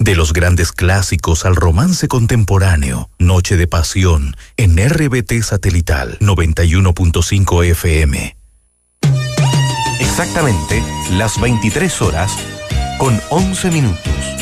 De los grandes clásicos al romance contemporáneo, Noche de Pasión, en RBT Satelital 91.5 FM. Exactamente las 23 horas con 11 minutos.